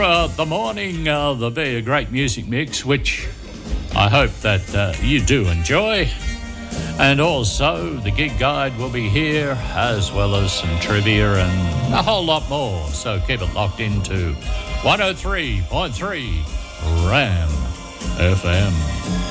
throughout the morning. There'll be a great music mix, which I hope that you do enjoy. And also, the gig guide will be here, as well as some trivia and a whole lot more. So keep it locked into 103.3 RAM FM.